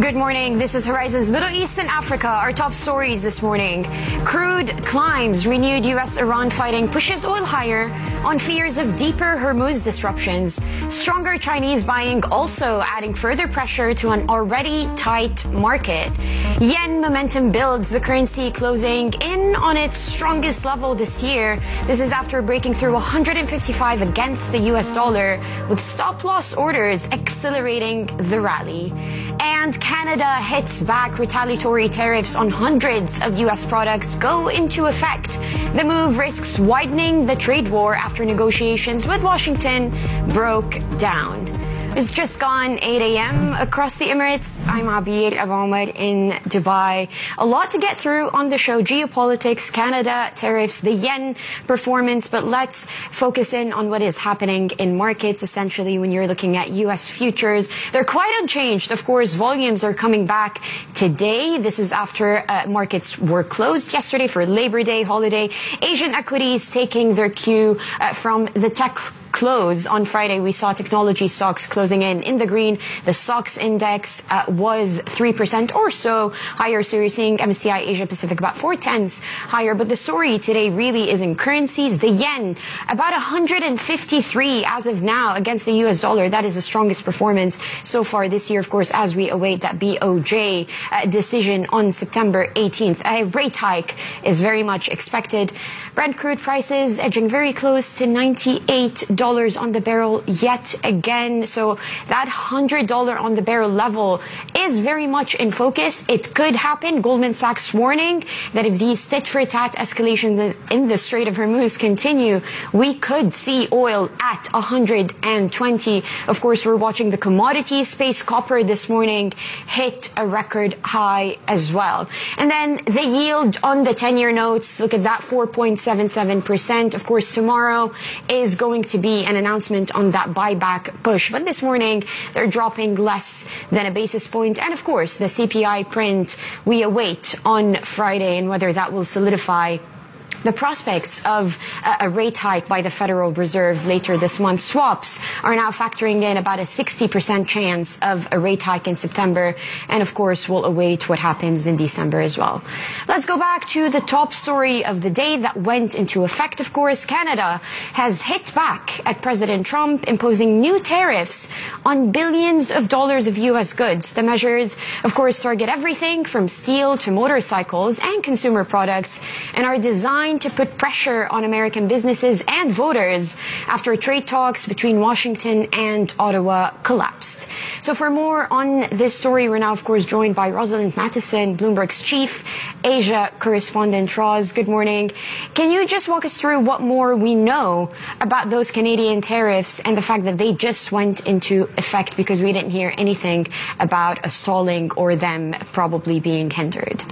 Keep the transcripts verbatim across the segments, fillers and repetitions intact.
Good morning. This is Horizon's Middle East and Africa. Our top stories this morning. Crude climbs. Renewed U S Iran fighting pushes oil higher on fears of deeper Hormuz disruptions. Stronger Chinese buying also adding further pressure to an already tight market. Yen momentum builds. The currency closing in on its strongest level this year. This is after breaking through one hundred fifty-five against the U S dollar, with stop-loss orders accelerating the rally. And Canada hits back. Retaliatory tariffs on hundreds of U S products go into effect. The move risks widening the trade war after negotiations with Washington broke down. It's just gone eight a.m. across the Emirates. I'm Abir Avamar in Dubai. A lot to get through on the show. Geopolitics, Canada, tariffs, the yen performance. But let's focus in on what is happening in markets. Essentially, when you're looking at U S futures, they're quite unchanged. Of course, volumes are coming back today. This is after uh, markets were closed yesterday for Labor Day holiday. Asian equities taking their cue uh, from the tech close on Friday. We saw technology stocks closing in in the green. The S O X index uh, was three percent or so higher. So you're seeing M S C I Asia Pacific about four tenths higher. But the story today really is in currencies. The yen about one hundred fifty-three as of now against the U S dollar. That is the strongest performance so far this year, of course, as we await that B O J uh, decision on September eighteenth. A rate hike is very much expected. Brent crude prices edging very close to ninety-eight dollars on the barrel yet again. So that one hundred dollars on the barrel level is very much in focus. It could happen. Goldman Sachs warning that if these tit-for-tat escalations in the Strait of Hormuz continue, we could see oil at one hundred twenty. Of course, we're watching the commodity space. Copper this morning hit a record high as well. And then the yield on the ten-year notes, look at that, four point seven seven percent. Of course, tomorrow is going to be an announcement on that buyback push. But this morning, they're dropping less than a basis point. And of course, the C P I print we await on Friday, and whether that will solidify the prospects of a rate hike by the Federal Reserve later this month. Swaps are now factoring in about a sixty percent chance of a rate hike in September. And of course, we'll await what happens in December as well. Let's go back to the top story of the day that went into effect. Of course, Canada has hit back at President Trump, imposing new tariffs on billions of dollars of U S goods. The measures, of course, target everything from steel to motorcycles and consumer products, and are designed to put pressure on American businesses and voters after trade talks between Washington and Ottawa collapsed. So for more on this story, we're now, of course, joined by Rosalind Matheson, Bloomberg's chief Asia correspondent. Roz, good morning. Can you just walk us through what more we know about those Canadian tariffs and the fact that they just went into effect, because we didn't hear anything about a stalling or them probably being hindered?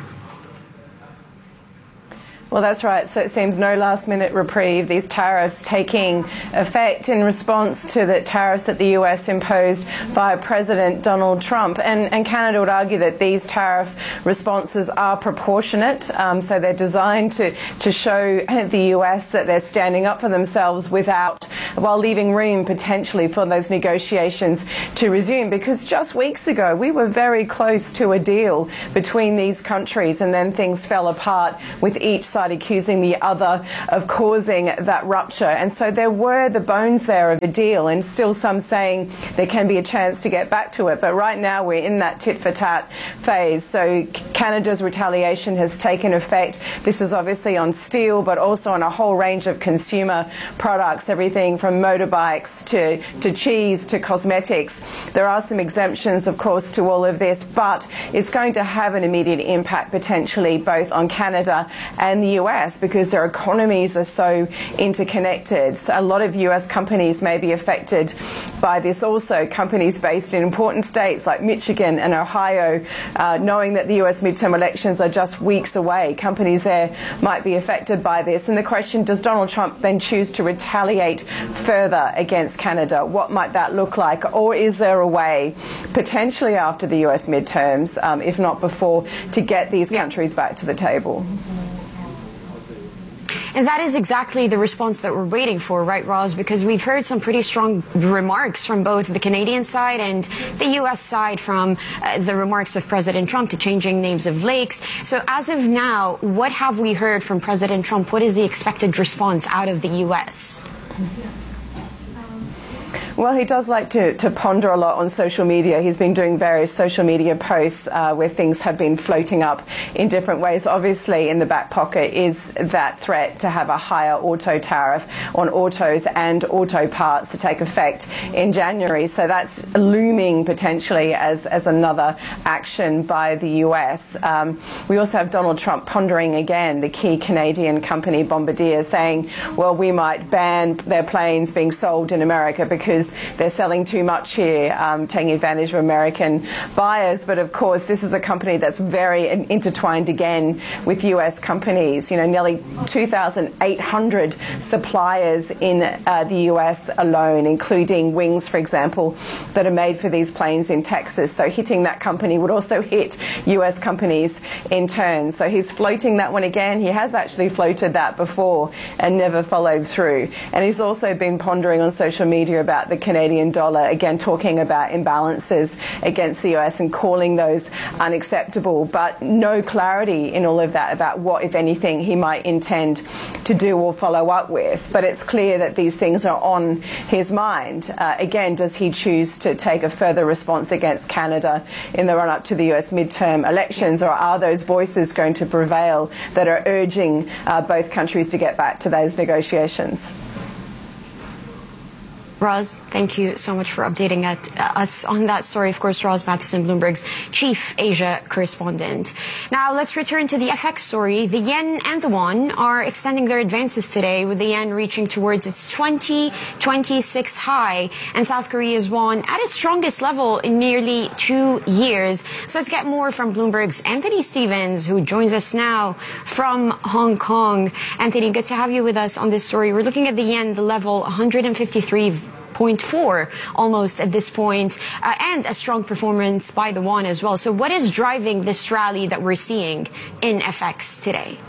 Well, that's right. So it seems no last-minute reprieve. These tariffs taking effect in response to the tariffs that the U S imposed by President Donald Trump. And, and Canada would argue that these tariff responses are proportionate. Um, so they're designed to, to show the U S that they're standing up for themselves without, while leaving room potentially for those negotiations to resume. Because just weeks ago, we were very close to a deal between these countries, and then things fell apart with each side accusing the other of causing that rupture. And so there were the bones there of a deal, and still some saying there can be a chance to get back to it. But right now we're in that tit-for-tat phase. So Canada's retaliation has taken effect. This is obviously on steel, but also on a whole range of consumer products, everything from motorbikes to, to cheese to cosmetics. There are some exemptions, of course, to all of this, but it's going to have an immediate impact potentially both on Canada and the U S, because their economies are so interconnected. So a lot of U S companies may be affected by this also. Companies based in important states like Michigan and Ohio, uh, knowing that the U S midterm elections are just weeks away, companies there might be affected by this. And the question, does Donald Trump then choose to retaliate further against Canada? What might that look like? Or is there a way, potentially after the U S midterms, um, if not before, to get these countries back to the table? And that is exactly the response that we're waiting for, right, Roz? Because we've heard some pretty strong remarks from both the Canadian side and the U S side from uh, the remarks of President Trump to changing names of lakes. So as of now, what have we heard from President Trump? What is the expected response out of the U S? Well, he does like to, to ponder a lot on social media. He's been doing various social media posts uh, where things have been floating up in different ways. Obviously, in the back pocket is that threat to have a higher auto tariff on autos and auto parts to take effect in January. So that's looming potentially as, as another action by the U S. Um, we also have Donald Trump pondering again the key Canadian company Bombardier, saying, well, we might ban their planes being sold in America because they're selling too much here, um, taking advantage of American buyers. But of course, this is a company that's very intertwined again with U S companies. You know, nearly two thousand eight hundred suppliers in uh, the U S alone, including wings, for example, that are made for these planes in Texas. So hitting that company would also hit U S companies in turn. So he's floating that one again. He has actually floated that before and never followed through. And he's also been pondering on social media about the Canadian dollar, again talking about imbalances against the U S and calling those unacceptable, but no clarity in all of that about what, if anything, he might intend to do or follow up with. But it's clear that these things are on his mind. Uh, again, does he choose to take a further response against Canada in the run-up to the U S midterm elections, or are those voices going to prevail that are urging uh, both countries to get back to those negotiations? Roz, thank you so much for updating at, uh, us on that story. Of course, Roz Matheson, Bloomberg's chief Asia correspondent. Now, let's return to the F X story. The yen and the won are extending their advances today, with the yen reaching towards its twenty twenty-six high, and South Korea's won at its strongest level in nearly two years. So let's get more from Bloomberg's Anthony Stevens, who joins us now from Hong Kong. Anthony, good to have you with us on this story. We're looking at the yen, the level one hundred fifty-three point four almost at this point, uh, and a strong performance by the won as well. So what is driving this rally that we're seeing in F X today?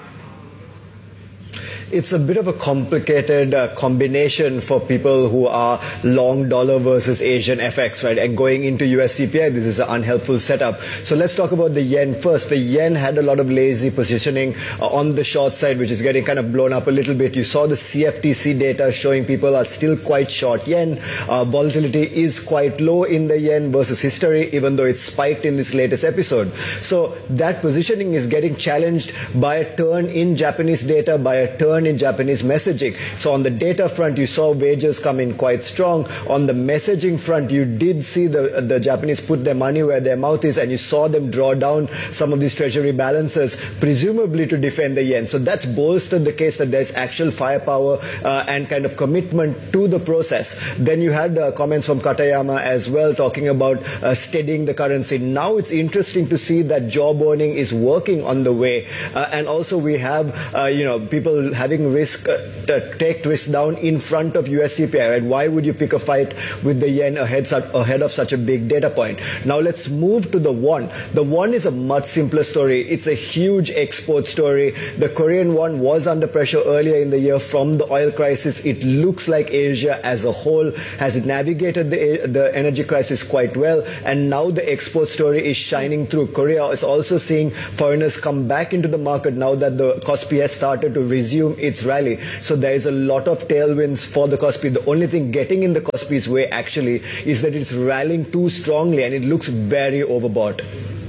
It's a bit of a complicated uh, combination for people who are long dollar versus Asian F X, right? And going into U S C P I, this is an unhelpful setup. So let's talk about the yen first. The yen had a lot of lazy positioning uh, on the short side, which is getting kind of blown up a little bit. You saw the C F T C data showing people are still quite short yen. Uh, volatility is quite low in the yen versus history, even though it spiked in this latest episode. So that positioning is getting challenged by a turn in Japanese data, by a turn in Japanese messaging. So on the data front, you saw wages come in quite strong. On the messaging front, you did see the, the Japanese put their money where their mouth is, and you saw them draw down some of these treasury balances, presumably to defend the yen. So that's bolstered the case that there's actual firepower uh, and kind of commitment to the process. Then you had uh, comments from Katayama as well, talking about uh, steadying the currency. Now it's interesting to see that jawboning is working on the way. Uh, and also we have, uh, you know, people having risk, uh, to take risk down in front of U S C P I. Right? Why would you pick a fight with the yen ahead, ahead of such a big data point? Now let's move to the won. The won is a much simpler story. It's a huge export story. The Korean won was under pressure earlier in the year from the oil crisis. It looks like Asia as a whole has navigated the, the energy crisis quite well, and now the export story is shining through. Korea is also seeing foreigners come back into the market now that the Kospi has started to resume its rally. So there is a lot of tailwinds for the Kospi. The only thing getting in the Kospi's way actually is that it's rallying too strongly, and it looks very overbought.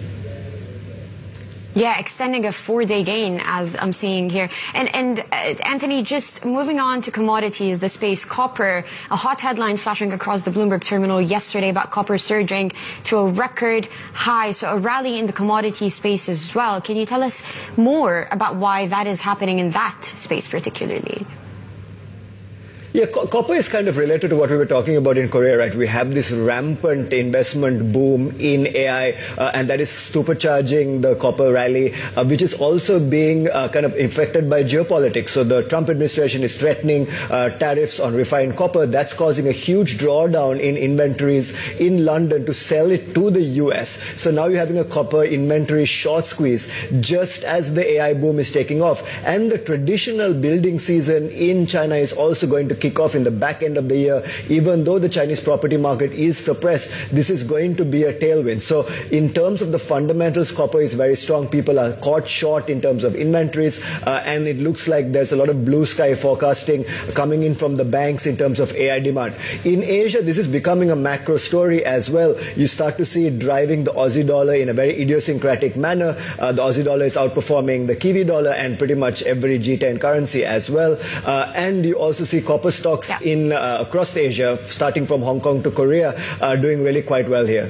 Yeah, extending a four-day gain, as I'm seeing here. And, and uh, Anthony, just moving on to commodities, the space, copper, a hot headline flashing across the Bloomberg terminal yesterday about copper surging to a record high. So a rally in the commodity space as well. Can you tell us more about why that is happening in that space particularly? Yeah, co- copper is kind of related to what we were talking about in Korea, right? We have this rampant investment boom in A I, uh, and that is supercharging the copper rally, uh, which is also being uh, kind of affected by geopolitics. So the Trump administration is threatening uh, tariffs on refined copper. That's causing a huge drawdown in inventories in London to sell it to the U S. So now you're having a copper inventory short squeeze just as the A I boom is taking off. And the traditional building season in China is also going to kick off in the back end of the year. Even though the Chinese property market is suppressed, this is going to be a tailwind. So in terms of the fundamentals, copper is very strong. People are caught short in terms of inventories, uh, and it looks like there's a lot of blue sky forecasting coming in from the banks in terms of A I demand. In Asia, this is becoming a macro story as well. You start to see it driving the Aussie dollar in a very idiosyncratic manner. Uh, the Aussie dollar is outperforming the Kiwi dollar and pretty much every G ten currency as well. Uh, and you also see copper stocks yeah. in uh, across Asia, starting from Hong Kong to Korea, uh, doing really quite well here.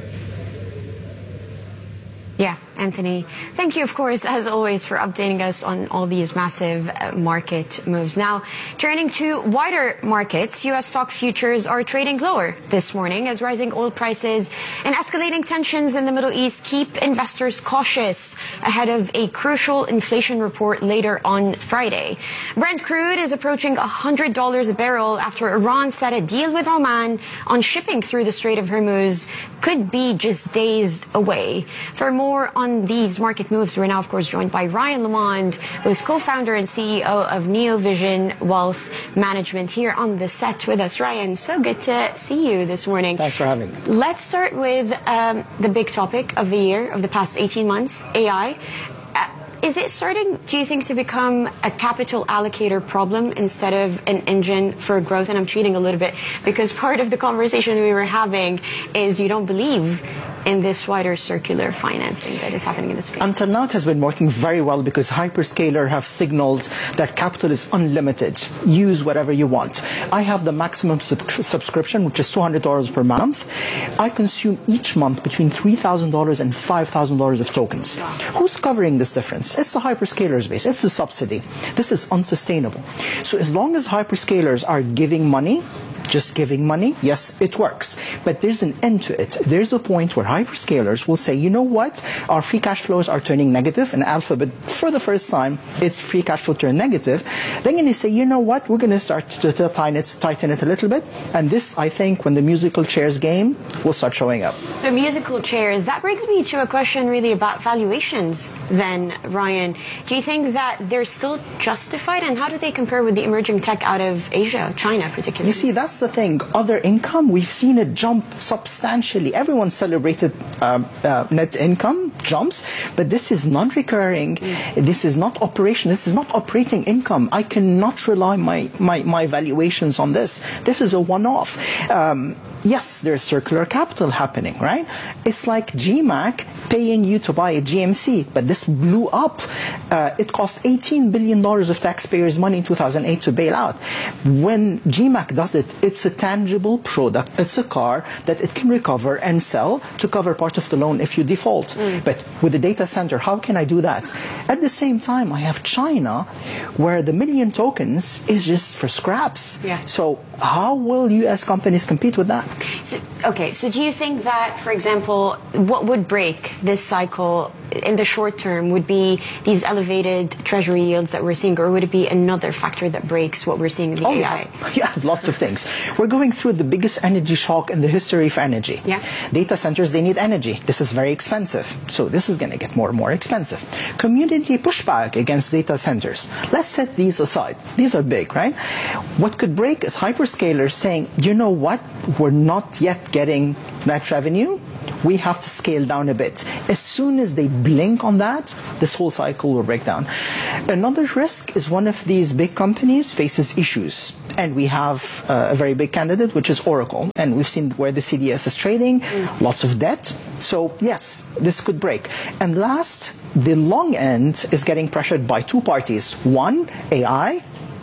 Yeah, Anthony, thank you, of course, as always, for updating us on all these massive uh, market moves. Now, turning to wider markets, U S stock futures are trading lower this morning as rising oil prices and escalating tensions in the Middle East keep investors cautious ahead of a crucial inflation report later on Friday. Brent crude is approaching one hundred dollars a barrel after Iran set a deal with Oman on shipping through the Strait of Hormuz could be just days away. For more on these market moves, we're now, of course, joined by Ryan Lamond, who is co-founder and C E O of Neovision Wealth Management, here on the set with us. Ryan, so good to see you this morning. Thanks for having me. Let's start with um, the big topic of the year, of the past eighteen months, A I. Uh, Is it starting, do you think, to become a capital allocator problem instead of an engine for growth? And I'm cheating a little bit because part of the conversation we were having is you don't believe in this wider circular financing that is happening in the space. Until now, it has been working very well because hyperscaler have signaled that capital is unlimited. Use whatever you want. I have the maximum sub- subscription, which is two hundred dollars per month. I consume each month between three thousand dollars and five thousand dollars of tokens. Wow. Who's covering this difference? It's the hyperscalers base. It's the subsidy. This is unsustainable. So as long as hyperscalers are giving money, just giving money, yes, it works. But there's an end to it. There's a point where hyperscalers will say, you know what? Our free cash flows are turning negative. And Alphabet, for the first time, its free cash flow turned negative. They're going to say, you know what? We're going to start to, to tighten, it, tighten it a little bit. And this, I think, when the musical chairs game will start showing up. So musical chairs, that brings me to a question really about valuations then, Ryan. Do you think that they're still justified? And how do they compare with the emerging tech out of Asia, China particularly? You see, that's the thing. Other income, we've seen it jump substantially. Everyone celebrated um, uh, net income jumps, but this is non-recurring. Mm. This is not operation. This is not operating income. I cannot rely my, my, my valuations on this. This is a one-off. Um, Yes, there's circular capital happening, right? It's like G MAC paying you to buy a G M C, but this blew up. Uh, it cost eighteen billion dollars of taxpayers' money in two thousand eight to bail out. When G MAC does it, it's a tangible product. It's a car that it can recover and sell to cover part of the loan if you default. Mm. But with the data center, how can I do that? At the same time, I have China, where the million tokens is just for scraps. Yeah. So how will U S companies compete with that? So, okay, so do you think that, for example, what would break this cycle in the short term would be these elevated treasury yields that we're seeing, or would it be another factor that breaks what we're seeing in the oh, A I? Yeah. yeah, lots of things. We're going through the biggest energy shock in the history of energy. Yeah. Data centers, they need energy. This is very expensive. So this is going to get more and more expensive. Community pushback against data centers. Let's set these aside. These are big, right? What could break is hyperscalers saying, you know what? We're not yet getting net revenue. We have to scale down a bit. As soon as they blink on that, this whole cycle will break down. Another risk is one of these big companies faces issues. And we have uh, a very big candidate, which is Oracle. And we've seen where the C D S is trading, mm. lots of debt. So, yes, this could break. And last, the long end is getting pressured by two parties. One, A I.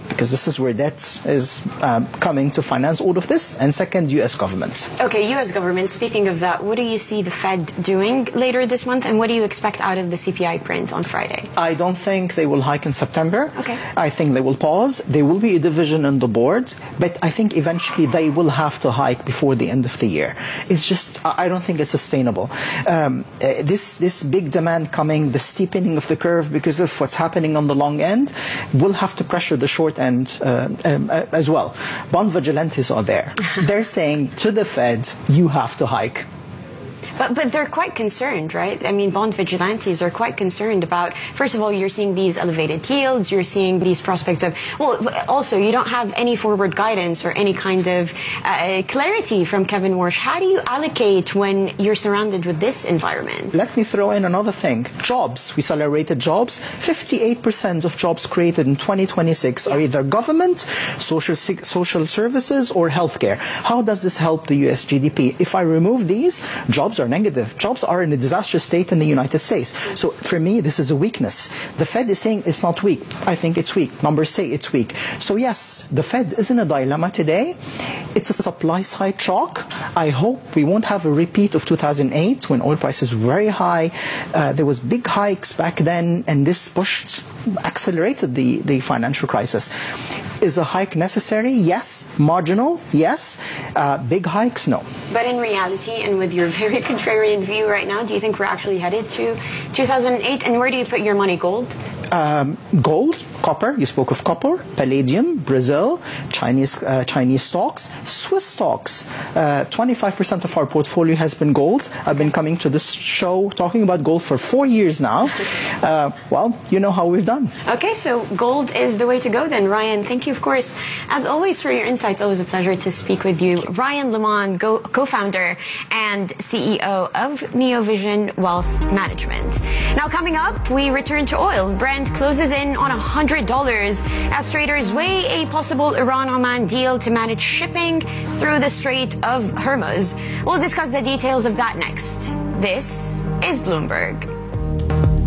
because this is where debt is um, coming to finance all of this. And second, U S government. Okay, U S government. Speaking of that, what do you see the Fed doing later this month, and what do you expect out of the C P I print on Friday? I don't think they will hike in September. Okay. I think they will pause. There will be a division in the board, but I think eventually they will have to hike before the end of the year. It's just, I don't think it's sustainable. Um, uh, this this big demand coming, the steepening of the curve because of what's happening on the long end, will have to pressure the short end uh, um, uh, as well. Bond vigilantes are there. They're saying to the Fed, you have to hike. But but they're quite concerned, right? I mean, bond vigilantes are quite concerned about, first of all, you're seeing these elevated yields, you're seeing these prospects of, well, also, you don't have any forward guidance or any kind of uh, clarity from Kevin Warsh. How do you allocate when you're surrounded with this environment? Let me throw in another thing. Jobs. We celebrated jobs. fifty-eight percent of jobs created in twenty twenty-six yeah. are either government, social, social services, or healthcare. How does this help the U S G D P? If I remove these, jobs are negative. Jobs are in a disastrous state in the United States. So for me, this is a weakness. The Fed is saying it's not weak. I think it's weak. Numbers say it's weak. So yes, the Fed is in a dilemma today. It's a supply side shock. I hope we won't have a repeat of two thousand eight when oil prices were very high. Uh, there was big hikes back then, and this pushed, accelerated the, the financial crisis. Is a hike necessary? Yes. Marginal? Yes. Uh, big hikes? No. But in reality, and with your very contrarian view right now, do you think we're actually headed to two thousand eight? And where do you put your money? Gold? Um, gold, copper. You spoke of copper, palladium, Brazil, Chinese uh, Chinese stocks, Swiss stocks. Uh, twenty-five percent of our portfolio has been gold. I've been coming to this show talking about gold for four years now. Uh, well, you know how we've done. Okay, so gold is the way to go then. Ryan, thank you, of course, as always, for your insights. Always a pleasure to speak with you. Ryan Lamond, go- co-founder and C E O of Neovision Wealth Management. Now, coming up, we return to oil. Brent closes in on one hundred dollars as traders weigh a possible Iran-Oman deal to manage shipping through the Strait of Hormuz. We'll discuss the details of that next. This is Bloomberg.